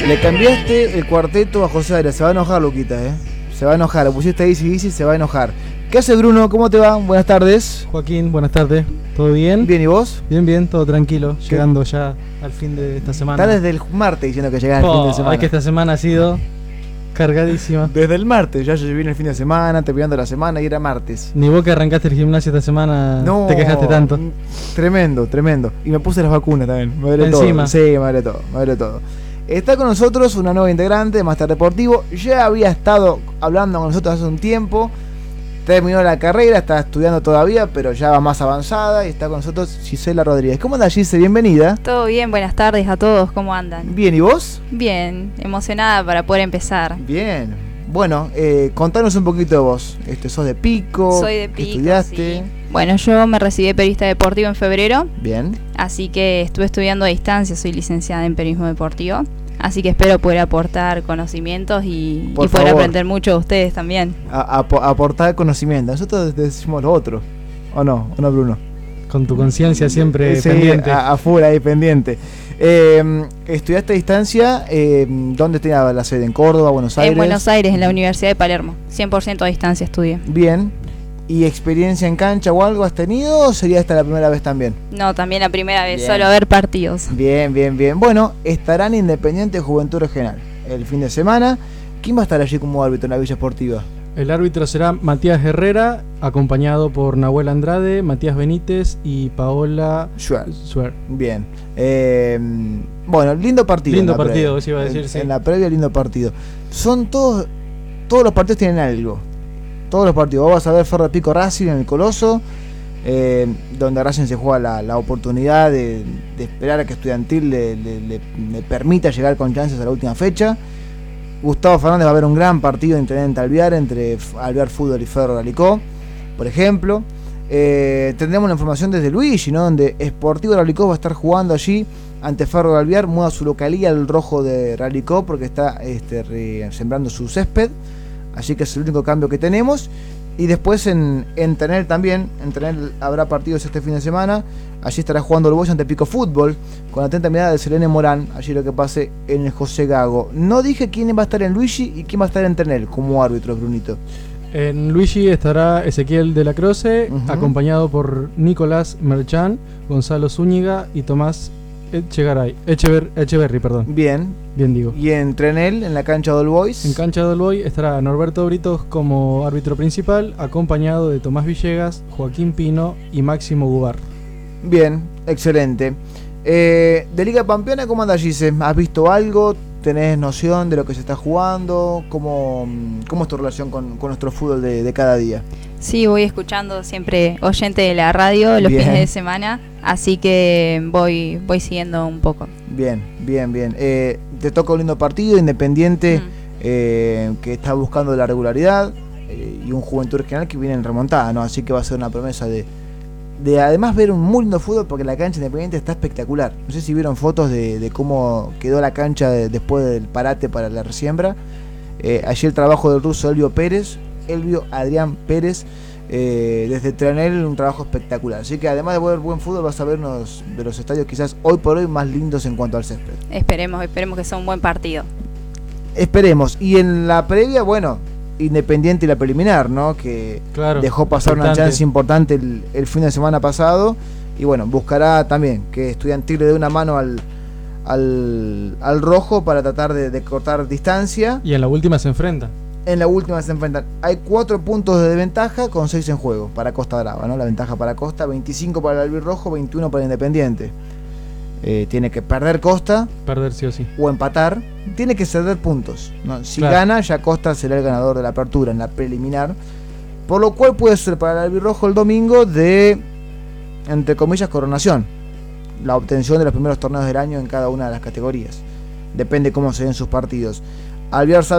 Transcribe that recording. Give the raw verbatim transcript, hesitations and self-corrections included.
Le cambiaste el cuarteto a José Arias. Se va a enojar, Luquita, ¿eh? Se va a enojar. Le pusiste ahí, sí, sí, se va a enojar. ¿Qué hace, Bruno? ¿Cómo te va? Buenas tardes. Joaquín, buenas tardes. ¿Todo bien? Bien, ¿y vos? Bien, bien, todo tranquilo. ¿Qué? Llegando ya al fin de esta semana. Está desde el martes diciendo que llegás oh, al fin de semana. Es que esta semana ha sido cargadísima. Desde el martes, ya se viene el fin de semana, terminando la semana y era martes. Ni vos que arrancaste el gimnasio esta semana no, te quejaste tanto. Tremendo, tremendo. Y me puse las vacunas también. Me duele Encima. todo. Sí, me duele todo, me duele todo. Está con nosotros una nueva integrante de Máster Deportivo. Ya había estado hablando con nosotros hace un tiempo. Terminó la carrera, está estudiando todavía, pero ya va más avanzada. Y está con nosotros Gisela Rodríguez. ¿Cómo anda, Gise? Bienvenida. Todo bien, buenas tardes a todos. ¿Cómo andan? Bien, ¿y vos? Bien, emocionada para poder empezar. Bien. Bueno, eh, contanos un poquito de vos. Este, ¿Sos de Pico? Soy de Pico, ¿Estudiaste? Sí. Bueno, yo me recibí de periodista deportivo en febrero. Bien. Así que estuve estudiando a distancia, soy licenciada en periodismo deportivo. Así que espero poder aportar conocimientos y, y poder favor. aprender mucho de ustedes también. A, a, aportar conocimiento. Nosotros decimos lo otro. ¿O no? ¿O no, Bruno? Con tu conciencia siempre sí, pendiente. A, a full ahí pendiente. Eh, ¿Estudiaste a distancia? Eh, ¿Dónde tenía la sede? ¿En Córdoba, Buenos Aires? En Buenos Aires, en la Universidad de Palermo. cien por ciento a distancia estudié. Bien. ¿Y experiencia en cancha o algo has tenido o sería esta la primera vez también? No, también la primera vez, bien. Solo ver partidos. Bien, bien, bien. Bueno, estarán Independiente Juventud Regional el fin de semana. ¿Quién va a estar allí como árbitro en la Villa Esportiva? El árbitro será Matías Herrera, acompañado por Nahuel Andrade, Matías Benítez y Paola Schwer. Bien. Eh, bueno, lindo partido. Lindo partido, os iba a decir, en, sí. En la previa, lindo partido. Son todos, todos los partidos tienen algo. Todos los partidos. Vos vas a ver Ferro Pico Racing en el Coloso, eh, donde Racing se juega la, la oportunidad de, de esperar a que Estudiantil le, le, le, le permita llegar con chances a la última fecha. Gustavo Fernández va a haber un gran partido de Intendente Alvear entre Alvear Fútbol y Ferro Ralicó, por ejemplo. Eh, tendremos la información desde Luigi, ¿no? Donde Sportivo Ralicó va a estar jugando allí ante Ferro de Alvear, muda su localía al rojo de Ralicó porque está este, re, sembrando su césped. Así que es el único cambio que tenemos. Y después en, en Tenel también, en Tenel habrá partidos este fin de semana. Allí estará jugando el Boys ante Pico Fútbol, con atenta mirada de Selene Morán. Allí lo que pase en el José Gago. No dije quién va a estar en Luigi y quién va a estar en Tenel como árbitro, Brunito. En Luigi estará Ezequiel de la Croce, uh-huh. acompañado por Nicolás Merchán, Gonzalo Zúñiga y Tomás Echegaray, Echever, Echeverry, perdón. Bien. Bien digo. Y en Trenel, en la cancha del Boys. En cancha del Boys estará Norberto Britos como árbitro principal, acompañado de Tomás Villegas, Joaquín Pino y Máximo Gubar. Bien, excelente. Eh, de Liga Pampeana, ¿cómo anda, Gise? ¿Has visto algo? ¿Tenés noción de lo que se está jugando? ¿Cómo, cómo es tu relación con, con nuestro fútbol de, de cada día? Sí, voy escuchando, siempre oyente de la radio los bien. fines de semana, así que voy voy siguiendo un poco. Bien, bien, bien. Eh, te toca un lindo partido, Independiente, mm. eh, que está buscando la regularidad, eh, y un Juventud Regional que viene en remontada, ¿no? Así que va a ser una promesa de, de además ver un muy lindo fútbol porque la cancha Independiente está espectacular. No sé si vieron fotos de, de cómo quedó la cancha de, después del parate para la resiembra. Eh, allí el trabajo del ruso Elvio Pérez, Elvio Adrián Pérez, eh, desde Tranel, un trabajo espectacular. Así que además de ver buen fútbol, vas a ver uno de los estadios quizás hoy por hoy más lindos en cuanto al césped. Esperemos, esperemos que sea un buen partido. Esperemos. Y en la previa, bueno, Independiente y la preliminar, ¿no? Que claro, dejó pasar importante. Una chance importante el, el fin de semana pasado. Y bueno, buscará también que Estudiantil le dé una mano al, al, al rojo para tratar de, de cortar distancia. Y en la última se enfrenta. En la última se enfrentan. Hay cuatro puntos de ventaja con seis en juego para Costa Brava, ¿no? La ventaja para Costa, veinticinco para el albirrojo, veintiuno para el Independiente. Eh, tiene que perder Costa. Perder sí o sí. O empatar. Tiene que ceder puntos, ¿no? Si claro. gana, ya Costa será el ganador de la apertura en la preliminar. Por lo cual puede ser para el albirrojo el domingo de, entre comillas, coronación. La obtención de los primeros torneos del año en cada una de las categorías. Depende cómo se den sus partidos. Alvear